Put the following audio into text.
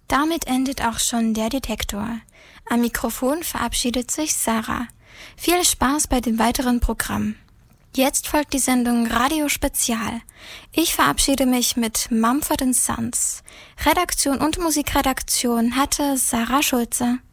Damit endet auch schon der Detektor. Am Mikrofon verabschiedet sich Sarah. Viel Spaß bei dem weiteren Programm. Jetzt folgt die Sendung Radio Spezial. Ich verabschiede mich mit Mumford & Sons. Redaktion und Musikredaktion hatte Sarah Schulze.